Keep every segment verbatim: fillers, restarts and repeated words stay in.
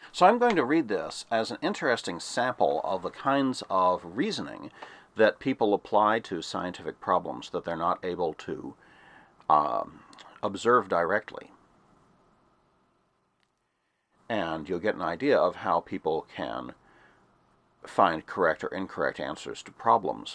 So I'm going to read this as an interesting sample of the kinds of reasoning that people apply to scientific problems that they're not able to um, observe directly. And you'll get an idea of how people can find correct or incorrect answers to problems.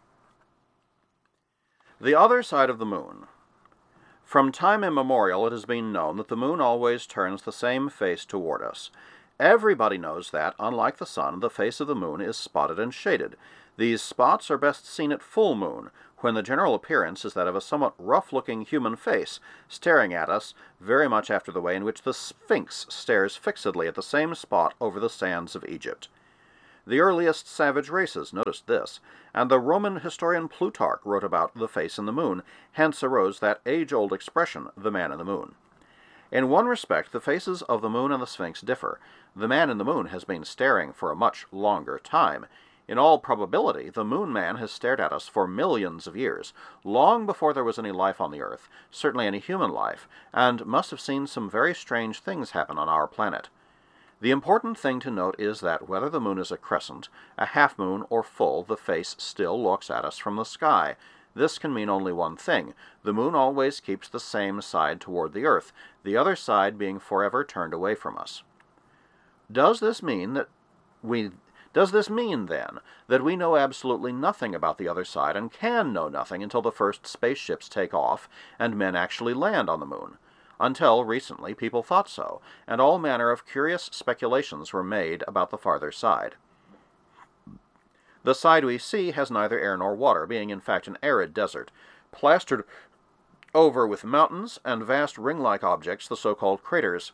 The other side of the moon. From time immemorial it has been known that the moon always turns the same face toward us. Everybody knows that, unlike the sun, the face of the moon is spotted and shaded. These spots are best seen at full moon, when the general appearance is that of a somewhat rough-looking human face, staring at us very much after the way in which the Sphinx stares fixedly at the same spot over the sands of Egypt. The earliest savage races noticed this, and the Roman historian Plutarch wrote about the face in the moon, hence arose that age-old expression, the man in the moon. In one respect, the faces of the moon and the Sphinx differ. The man in the moon has been staring for a much longer time. In all probability, the moon man has stared at us for millions of years, long before there was any life on the earth, certainly any human life, and must have seen some very strange things happen on our planet. The important thing to note is that whether the moon is a crescent, a half-moon, or full, the face still looks at us from the sky. This can mean only one thing. The moon always keeps the same side toward the earth, the other side being forever turned away from us. Does this mean that we... Does this mean, then, that we know absolutely nothing about the other side and can know nothing until the first spaceships take off and men actually land on the moon? Until recently, people thought so, and all manner of curious speculations were made about the farther side. The side we see has neither air nor water, being in fact an arid desert, plastered over with mountains and vast ring-like objects, the so-called craters.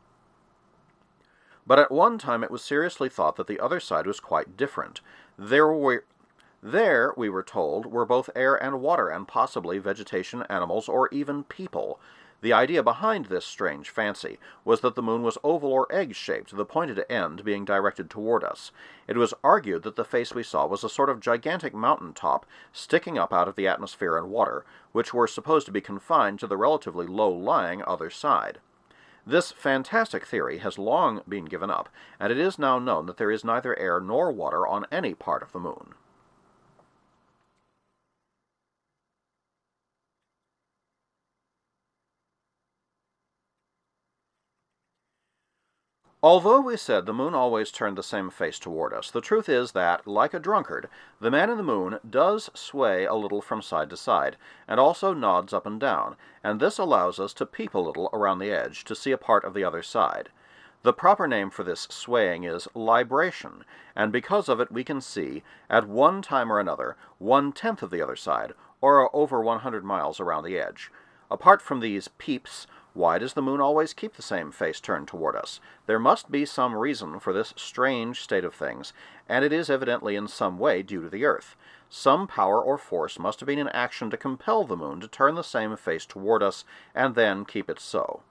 But at one time it was seriously thought that the other side was quite different. There were, there, we were told, were both air and water, and possibly vegetation, animals, or even people. The idea behind this strange fancy was that the moon was oval or egg-shaped, the pointed end being directed toward us. It was argued that the face we saw was a sort of gigantic mountain top sticking up out of the atmosphere and water, which were supposed to be confined to the relatively low-lying other side. This fantastic theory has long been given up, and it is now known that there is neither air nor water on any part of the moon. Although we said the moon always turned the same face toward us, the truth is that, like a drunkard, the man in the moon does sway a little from side to side, and also nods up and down, and this allows us to peep a little around the edge to see a part of the other side. The proper name for this swaying is libration, and because of it we can see, at one time or another, one-tenth of the other side, or over one hundred miles around the edge. Apart from these peeps, why does the moon always keep the same face turned toward us? There must be some reason for this strange state of things, and it is evidently in some way due to the earth. Some power or force must have been in action to compel the moon to turn the same face toward us, and then keep it so.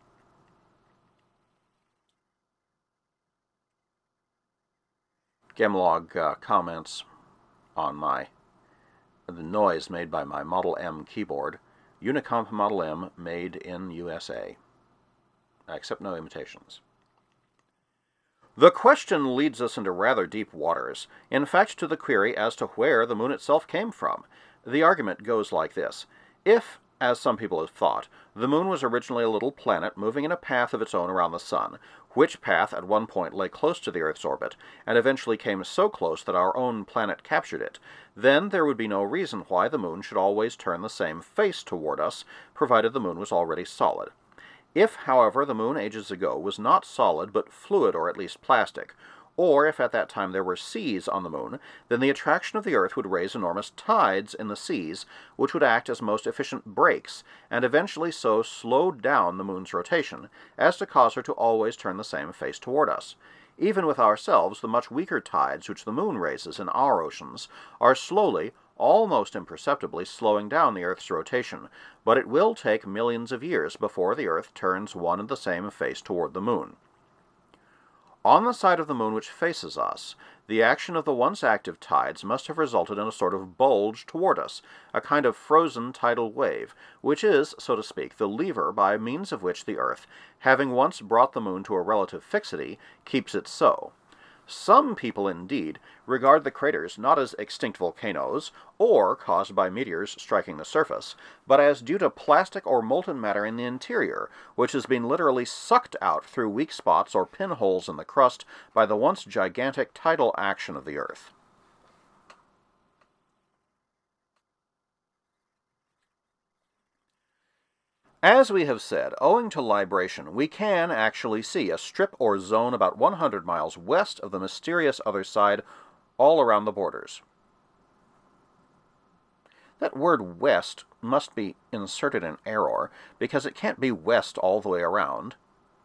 Gemlog uh, comments on my the noise made by my Model M keyboard. Unicomp Model M, made in U S A. I accept no imitations. The question leads us into rather deep waters, in fact to the query as to where the moon itself came from. The argument goes like this. If, as some people have thought, the moon was originally a little planet moving in a path of its own around the sun, which path at one point lay close to the Earth's orbit, and eventually came so close that our own planet captured it, then there would be no reason why the moon should always turn the same face toward us, provided the moon was already solid. If, however, the moon ages ago was not solid but fluid or at least plastic, or if at that time there were seas on the moon, then the attraction of the Earth would raise enormous tides in the seas, which would act as most efficient brakes, and eventually so slow down the moon's rotation, as to cause her to always turn the same face toward us. Even with ourselves, the much weaker tides which the moon raises in our oceans are slowly, almost imperceptibly, slowing down the Earth's rotation, but it will take millions of years before the Earth turns one and the same face toward the moon. On the side of the moon which faces us, the action of the once active tides must have resulted in a sort of bulge toward us, a kind of frozen tidal wave, which is, so to speak, the lever by means of which the Earth, having once brought the moon to a relative fixity, keeps it so. Some people, indeed, regard the craters not as extinct volcanoes, or caused by meteors striking the surface, but as due to plastic or molten matter in the interior, which has been literally sucked out through weak spots or pinholes in the crust by the once gigantic tidal action of the Earth. As we have said, owing to libration, we can actually see a strip or zone about one hundred miles west of the mysterious other side, all around the borders. That word west must be inserted in error, because it can't be west all the way around.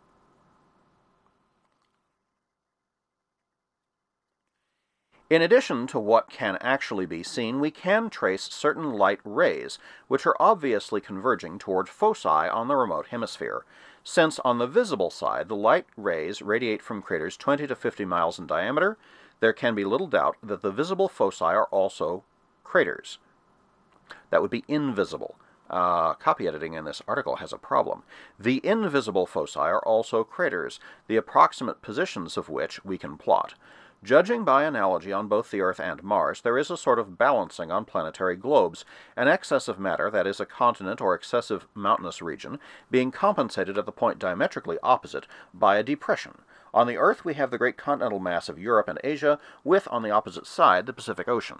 In addition to what can actually be seen, we can trace certain light rays, which are obviously converging toward foci on the remote hemisphere, since on the visible side the light rays radiate from craters twenty to fifty miles in diameter. There can be little doubt that the visible foci are also craters. That would be invisible. Uh, copy editing in this article has a problem. The invisible foci are also craters, the approximate positions of which we can plot. Judging by analogy on both the Earth and Mars, there is a sort of balancing on planetary globes, an excess of matter, that is, a continent or excessive mountainous region, being compensated at the point diametrically opposite by a depression. On the Earth we have the great continental mass of Europe and Asia, with, on the opposite side, the Pacific Ocean.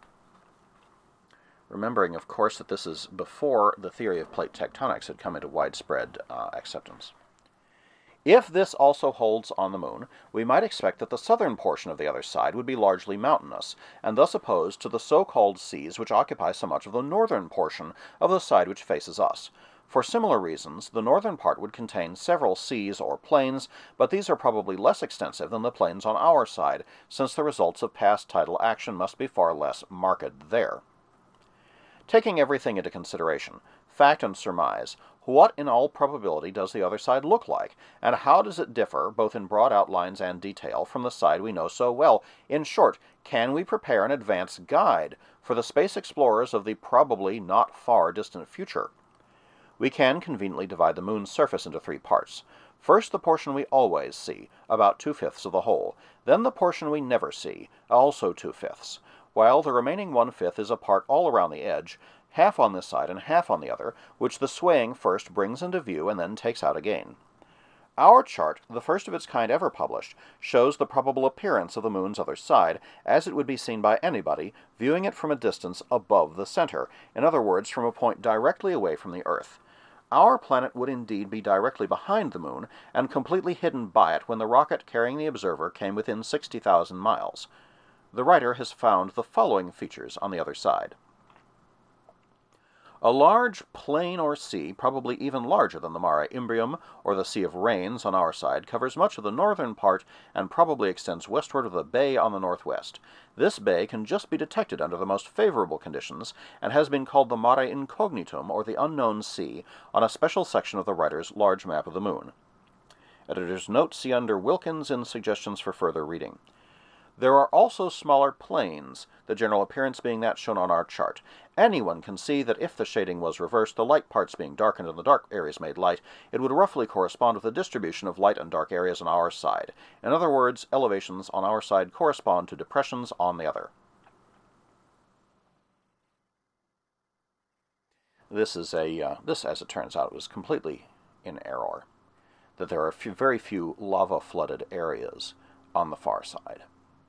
Remembering, of course, that this is before the theory of plate tectonics had come into widespread uh, acceptance. If this also holds on the moon, we might expect that the southern portion of the other side would be largely mountainous, and thus opposed to the so-called seas which occupy so much of the northern portion of the side which faces us. For similar reasons, the northern part would contain several seas or plains, but these are probably less extensive than the plains on our side, since the results of past tidal action must be far less marked there. Taking everything into consideration, fact and surmise, what in all probability does the other side look like, and how does it differ, both in broad outlines and detail, from the side we know so well? In short, can we prepare an advance guide for the space explorers of the probably not far distant future? We can conveniently divide the moon's surface into three parts. First, the portion we always see, about two-fifths of the whole. Then the portion we never see, also two-fifths, while the remaining one-fifth is a part all around the edge, half on this side and half on the other, which the swaying first brings into view and then takes out again. Our chart, the first of its kind ever published, shows the probable appearance of the moon's other side, as it would be seen by anybody viewing it from a distance above the center, in other words, from a point directly away from the Earth. Our planet would indeed be directly behind the moon, and completely hidden by it when the rocket carrying the observer came within sixty thousand miles. The writer has found the following features on the other side. A large plain or sea, probably even larger than the Mare Imbrium, or the Sea of Rains on our side, covers much of the northern part and probably extends westward of the bay on the northwest. This bay can just be detected under the most favorable conditions, and has been called the Mare Incognitum, or the Unknown Sea, on a special section of the writer's large map of the moon. Editor's note, see under Wilkins in suggestions for further reading. There are also smaller plains, the general appearance being that shown on our chart. Anyone can see that if the shading was reversed, the light parts being darkened and the dark areas made light, it would roughly correspond with the distribution of light and dark areas on our side. In other words, elevations on our side correspond to depressions on the other. This is a, uh, this, as it turns out, was completely in error, that there are few, very few lava-flooded areas on the far side.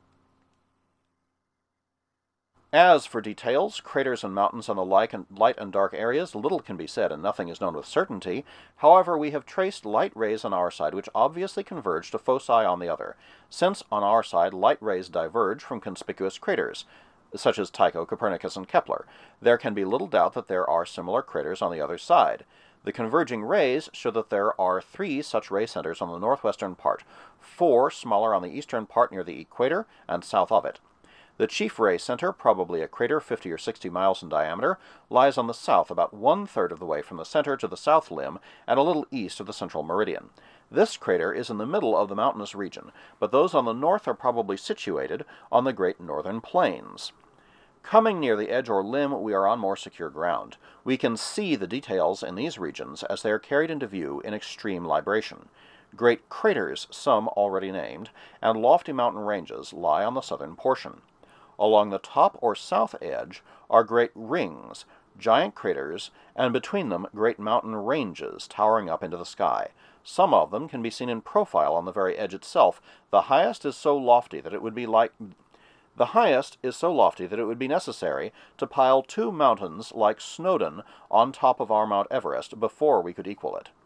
As for details, craters and mountains and the like and light and dark areas, little can be said and nothing is known with certainty. However, we have traced light rays on our side which obviously converge to foci on the other, since on our side light rays diverge from conspicuous craters, such as Tycho, Copernicus, and Kepler. There can be little doubt that there are similar craters on the other side. The converging rays show that there are three such ray centers on the northwestern part, four smaller on the eastern part near the equator and south of it. The chief ray center, probably a crater fifty or sixty miles in diameter, lies on the south about one-third of the way from the center to the south limb and a little east of the central meridian. This crater is in the middle of the mountainous region, but those on the north are probably situated on the Great Northern Plains. Coming near the edge or limb, we are on more secure ground. We can see the details in these regions as they are carried into view in extreme libration. Great craters, some already named, and lofty mountain ranges lie on the southern portion. Along the top or south edge are great rings, giant craters, and between them great mountain ranges towering up into the sky. Some of them can be seen in profile on the very edge itself. The highest is so lofty that it would be like the highest is so lofty that it would be necessary to pile two mountains like Snowdon on top of our Mount Everest before we could equal it.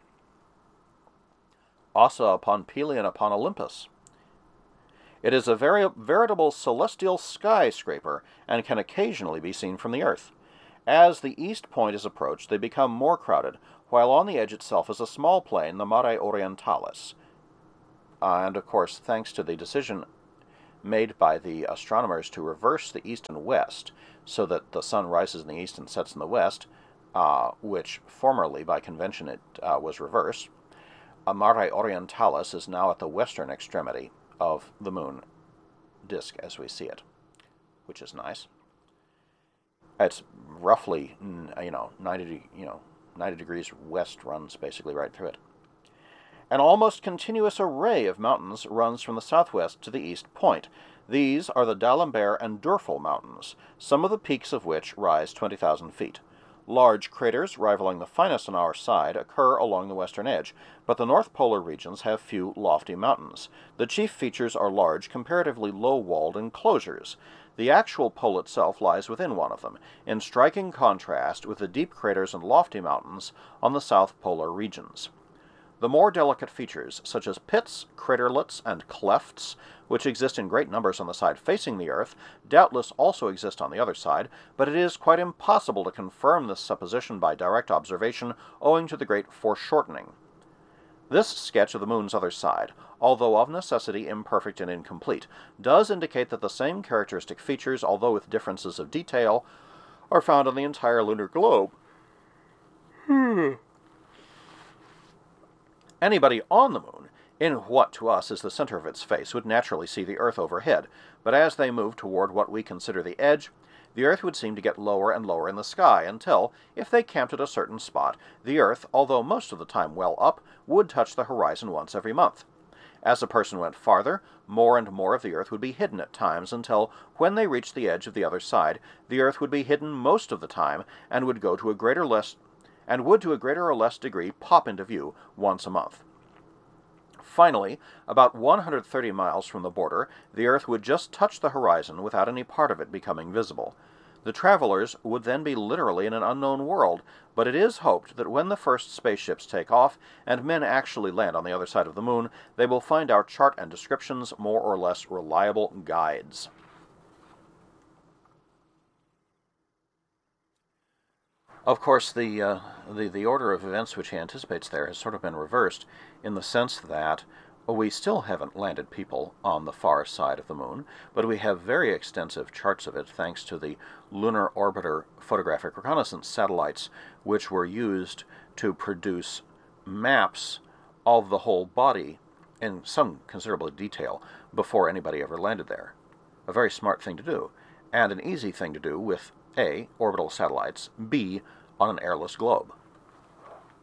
Ossa upon Pelion upon Olympus. It is a very veritable celestial skyscraper and can occasionally be seen from the earth. As the east point is approached, they become more crowded, while on the edge itself is a small plain, the Mare Orientalis. Uh, and of course, thanks to the decision made by the astronomers to reverse the east and west, so that the sun rises in the east and sets in the west, uh, which formerly, by convention, it uh, was reversed, uh, Mare Orientalis is now at the western extremity of the moon disk as we see it, which is nice. It's roughly, you know, ninety, you know, ninety degrees west, runs basically right through it. An almost continuous array of mountains runs from the southwest to the east point. These are the D'Alembert and Dürfel Mountains, some of the peaks of which rise twenty thousand feet. Large craters, rivaling the finest on our side, occur along the western edge, but the north polar regions have few lofty mountains. The chief features are large, comparatively low-walled enclosures. The actual pole itself lies within one of them, in striking contrast with the deep craters and lofty mountains on the south polar regions. The more delicate features, such as pits, craterlets, and clefts, which exist in great numbers on the side facing the Earth, doubtless also exist on the other side, but it is quite impossible to confirm this supposition by direct observation owing to the great foreshortening. This sketch of the moon's other side, although of necessity imperfect and incomplete, does indicate that the same characteristic features, although with differences of detail, are found on the entire lunar globe. Hmm. Anybody on the moon, in what to us is the center of its face, would naturally see the Earth overhead, but as they move toward what we consider the edge, the Earth would seem to get lower and lower in the sky until, if they camped at a certain spot, the Earth, although most of the time well up, would touch the horizon once every month. As a person went farther, more and more of the Earth would be hidden at times until, when they reached the edge of the other side, the Earth would be hidden most of the time and would go to a greater less and would to a greater or less degree pop into view once a month. Finally, about one hundred thirty miles from the border, the Earth would just touch the horizon without any part of it becoming visible. The travelers would then be literally in an unknown world, but it is hoped that when the first spaceships take off and men actually land on the other side of the moon, they will find our chart and descriptions more or less reliable guides. Of course, the, uh, the the order of events which he anticipates there has sort of been reversed in the sense that we still haven't landed people on the far side of the moon, but we have very extensive charts of it thanks to the Lunar Orbiter Photographic Reconnaissance satellites, which were used to produce maps of the whole body in some considerable detail before anybody ever landed there. A very smart thing to do, and an easy thing to do with A, orbital satellites, B, on an airless globe.